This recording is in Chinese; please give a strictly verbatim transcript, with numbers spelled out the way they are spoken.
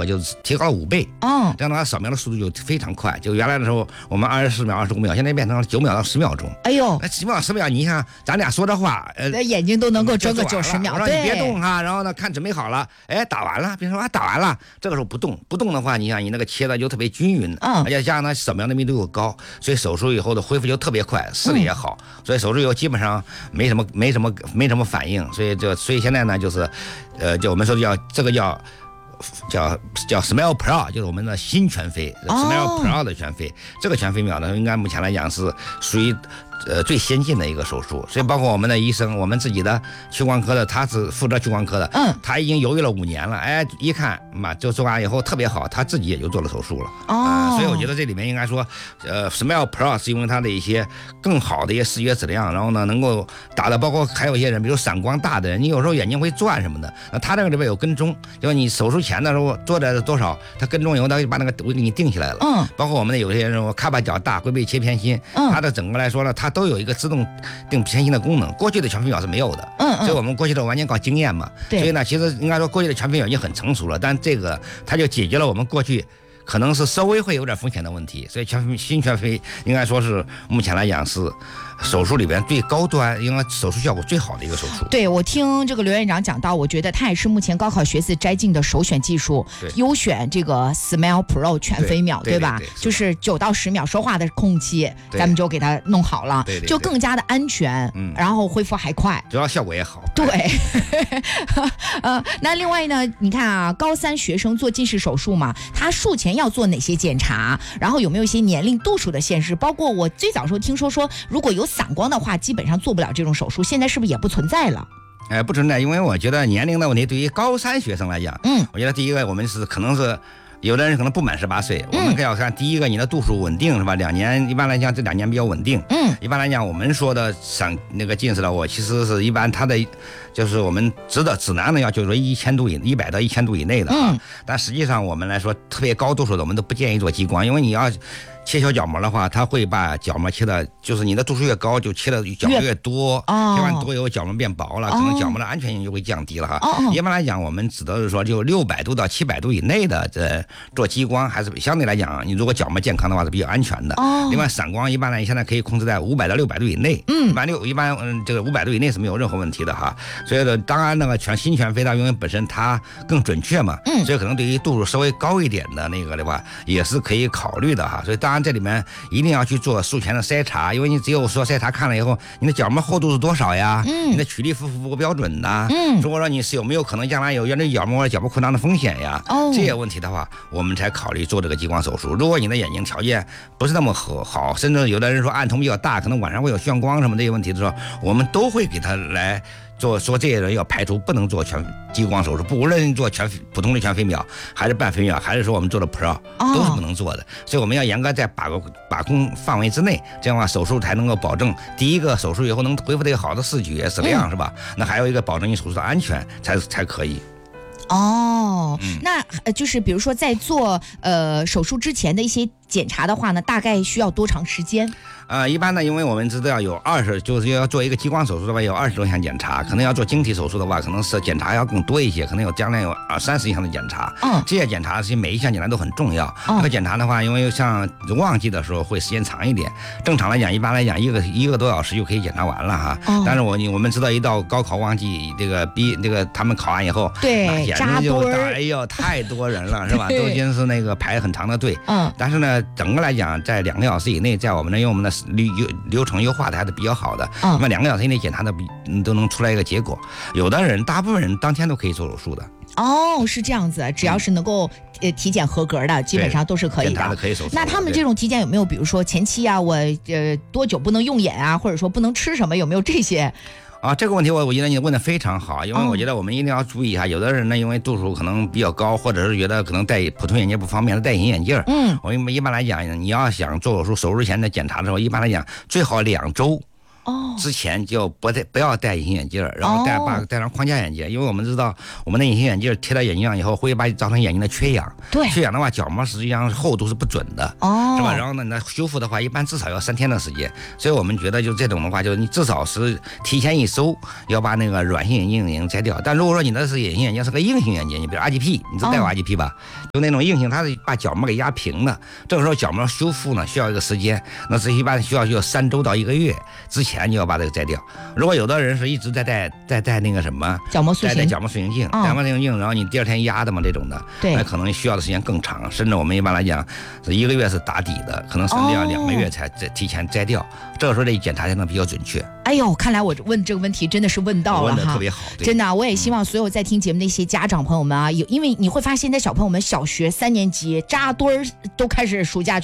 和就是提高了五倍。 哦， 这样的话扫描的速度就非常快，就原来的时候我们二十四秒、二十五秒，现在变成了九秒到十秒钟。 哎呦， 那几秒十秒，你想咱俩说的话，呃， 眼睛都能够睁个九十秒。 我说你别动哈，然后呢看准备好了，哎，打完了，别说啊打完了，这个时候不动，不动的话，你想你那个切的就特别均匀，嗯，而且加上它扫描的密度又高，所以手术以后的恢复就特别快，视力也好，嗯、所以手术以后基本上没什么没什么没什么反应，所以就所以现在呢就是，呃，就我们说的叫这个叫。叫叫 Smile Pro， 就是我们的新全飞、哦、Smile Pro 的全飞，这个全飞秒呢，应该目前来讲是属于呃最先进的一个手术，所以包括我们的医生，我们自己的屈光科的，他是负责屈光科的，嗯，他已经犹豫了五年了，哎，一看嘛，就做完以后特别好，他自己也就做了手术了，哦，呃、所以我觉得这里面应该说，呃 ，Smile Pro 是因为它的一些更好的一些视觉质量，然后呢，能够达到，包括还有一些人，比如散光大的人，你有时候眼睛会转什么的，那他这个里边有跟踪，就是你手术前前的时候做的多少，他跟踪以后，他就把那个我给你定下来了。嗯，包括我们的有些人说卡巴较大会被切偏心，嗯，它的整个来说呢，它都有一个自动定偏心的功能。过去的全飞秒是没有的，嗯，所以我们过去的完全靠经验嘛。对，所以呢，其实应该说过去的全飞秒已经很成熟了，但这个它就解决了我们过去可能是稍微会有点风险的问题。所以全新全飞应该说是目前来讲是手术里边最高端，应该手术效果最好的一个手术。 对，我听这个刘院长讲到，我觉得他也是目前高考学子摘进的首选技术，优选这个 Smile Pro 全飞秒， 对, 对吧？对对对，就是九到十秒说话的空期，咱们就给他弄好了，对对对，就更加的安全，嗯，然后恢复还快， 主要效果也好。 对，呃，那另外呢，你看啊，高三学生做近视手术嘛，他术前要做哪些检查？然后有没有一些年龄度数的限制？包括我最早时候听说说，如果有散光的话，基本上做不了这种手术，现在是不是也不存在了？ 呃，不存在，因为我觉得年龄的问题对于高三学生来讲，嗯，我觉得第一个我们是可能是有的人可能不满十八岁，我们要看第一个你的度数稳定是吧？两年一般来讲这两年比较稳定，嗯，一般来讲我们说的散那个近视的，我其实是一般它的就是我们指的指南的要求说一千度以一百到一千度以内的啊，嗯，但实际上我们来说特别高度数的我们都不建议做激光，因为你要切小角膜的话，它会把角膜切的，就是你的度数越高，就切的角膜越多，哦，切完多以后角膜变薄了，可能角膜的安全性就会降低了哈。哦，一般来讲，我们指的是说，就六百度到七百度以内的这做激光，还是相对来讲，你如果角膜健康的话是比较安全的。哦，另外散光一般来现在可以控制在五百到六百度以内，嗯，一般六一般嗯这个五百度以内是没有任何问题的哈。所以呢，当然那个全新全飞它因为本身它更准确嘛，嗯，所以可能对于度数稍微高一点的那个的话，也是可以考虑的哈。所以当然这里面一定要去做术前的筛查，因为你只有说筛查看了以后，你的角膜厚度是多少呀？嗯，你的曲率符不符合标准的？嗯，如果说你是有没有可能将来有原来角膜或者角膜扩张的风险呀？哦，这些问题的话，我们才考虑做这个激光手术。如果你的眼睛条件不是那么好，甚至有的人说暗瞳比较大，可能晚上会有眩光什么这些问题的时候，我们都会给他来做说这些人要排除不能做全激光手术，不无论做全普通的全飞秒，还是半飞秒，还是说我们做的 Pro， 都是不能做的。所以我们要严格在把把控范围之内，这样的话手术才能够保证第一个手术以后能恢复的一个好的视觉质量，是吧？那还有一个保证你手术的安全才才可以。 哦，嗯，那呃就是比如说在做呃手术之前的一些检查的话呢，大概需要多长时间？ 呃，一般呢，因为我们知道有二十，就是要做一个激光手术的话，有二十多项检查，可能要做晶体手术的话，可能是检查要更多一些，可能有将来有啊三十项的检查。嗯，这些检查是每一项检查都很重要。嗯，这个检查的话，因为像旺季的时候会时间长一点，正常来讲，一般来讲一个一个多小时就可以检查完了哈。嗯，但是我我们知道一到高考旺季，这个比这个他们考完以后， 对， 简直就哎呦太多人了，是吧？都已经是那个排很长的队。嗯，但是呢，整个来讲，在两个小时以内，在我们呢，因为我们的流流程优化的还是比较好的，那么两个小时以内检查的比都能出来一个结果。有的人，大部分人当天都可以做手术的。 哦，是这样子，只要是能够呃体检合格的，基本上都是可以的。检查的可以手术。 那他们这种体检有没有，比如说前期啊，我呃多久不能用眼啊，或者说不能吃什么，有没有这些？ 啊，这个问题我我觉得你问的非常好，因为我觉得我们一定要注意一下，有的人呢，因为度数可能比较高，或者是觉得可能戴普通眼镜不方便，他戴隐形眼镜。嗯，我们一般来讲，你要想做手术，手术前的检查的时候，一般来讲最好两周哦， 之前就不戴不要戴隐形眼镜，然后戴把戴上框架眼镜，因为我们知道我们的隐形眼镜贴到眼睛上以后会把造成眼睛的缺氧， 对， 缺氧的话角膜实际上厚度是不准的， 哦， 是吧？然后呢，那修复的话一般至少要三天的时间，所以我们觉得就这种的话，就是你至少是提前一周要把那个软性眼镜眼镜摘掉。但如果说你的是隐形眼镜是个硬性眼镜，你比如 R G P， 你知道戴过 R G P 吧？哦，就那种硬性，它是把角膜给压平的，这个时候角膜修复呢需要一个时间，那是一般需要就三周到一个月之前就要把这个摘掉。如果有的人是一直在戴在戴那个什么角膜塑形， 戴角膜塑形镜，角膜塑形镜，然后你第二天压的嘛这种的， 对， 那可能需要的时间更长，甚至我们一般来讲是一个月是打底的，可能甚至要两个月才提前摘掉，这个时候这检查才能比较准确。 哎呦，看来我问这个问题真的是问到了哈， 问的特别好， 真的，我也希望所有在听节目的一些家长朋友们啊，有因为你会发现，在小朋友们小学三年级扎堆儿都开始暑假